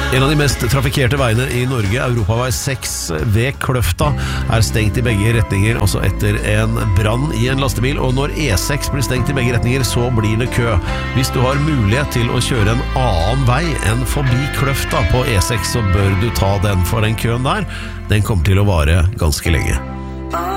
En av de mest trafikkerte veiene i Norge, Europavei 6 ved Kløfta, stengt i begge retninger, også etter en brann i en lastebil. Og når E6 blir stengt i begge retninger, så blir det kø. Hvis du har mulighet til å kjøre en annen vei enn forbi Kløfta på E6, så bør du ta den, for den køen der, den kommer til å vare ganske lenge.